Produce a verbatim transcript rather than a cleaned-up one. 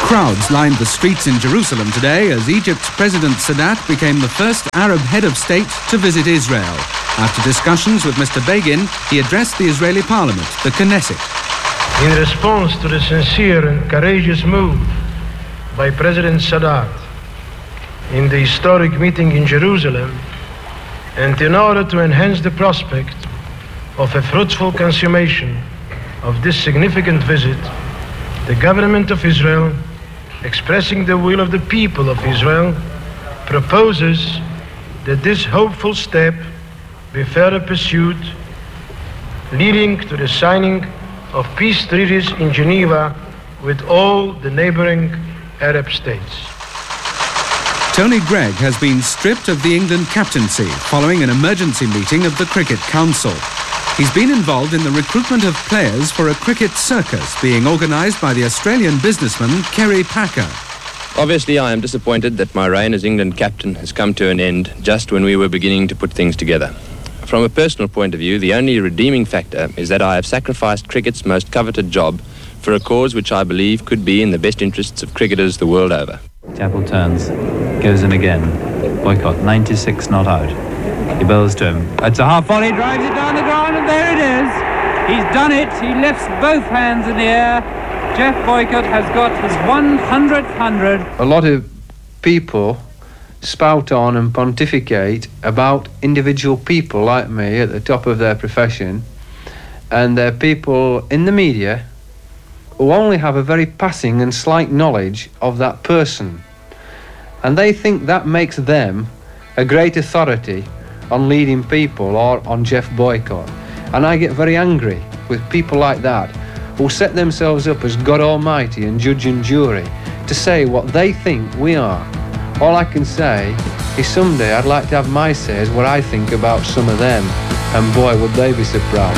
Crowds lined the streets in Jerusalem today as Egypt's President Sadat became the first Arab head of state to visit Israel. After discussions with Mister Begin, he addressed the Israeli parliament, the Knesset. In response to the sincere and courageous move by President Sadat in the historic meeting in Jerusalem, and in order to enhance the prospect of a fruitful consummation of this significant visit, the government of Israel, expressing the will of the people of Israel, proposes that this hopeful step be further pursued, leading to the signing of peace treaties in Geneva with all the neighboring Arab states. Tony Greig has been stripped of the England captaincy following an emergency meeting of the Cricket Council. He's been involved in the recruitment of players for a cricket circus being organised by the Australian businessman Kerry Packer. Obviously, I am disappointed that my reign as England captain has come to an end just when we were beginning to put things together. From a personal point of view, the only redeeming factor is that I have sacrificed cricket's most coveted job for a cause which I believe could be in the best interests of cricketers the world over. Chappell turns, goes in again. Boycott, ninety-six not out. He bowls to him. It's a half volley, drives it down the ground, and there it is. He's done it. He lifts both hands in the air. Geoff Boycott has got his one hundredth hundred. A lot of people spout on and pontificate about individual people like me at the top of their profession, and they're people in the media who only have a very passing and slight knowledge of that person, and they think that makes them a great authority on leading people or on Geoff Boycott. And I get very angry with people like that who set themselves up as God Almighty and judge and jury to say what they think we are. All I can say is someday I'd like to have my says what I think about some of them, and boy would they be surprised.